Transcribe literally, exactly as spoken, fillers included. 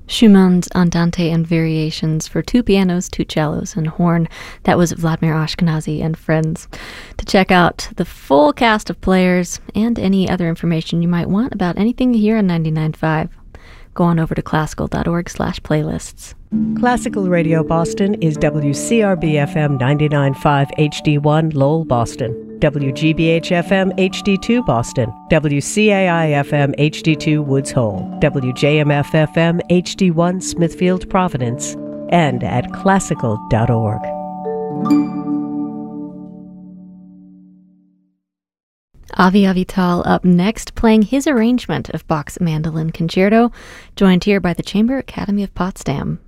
Schumann's Andante and Variations for two pianos, two cellos, and horn. That was Vladimir Ashkenazy and Friends. To check out the full cast of players and any other information you might want about anything here on ninety-nine point five, go on over to classical.org slash playlists. Classical Radio Boston is W C R B F M ninety-nine point five H D one Lowell, Boston, W G B H F M H D two Boston, W C A I F M H D two Woods Hole, W J M F F M H D one Smithfield, Providence, and at classical dot org. Avi Avital up next, playing his arrangement of Bach's Mandolin Concerto, joined here by the Chamber Academy of Potsdam.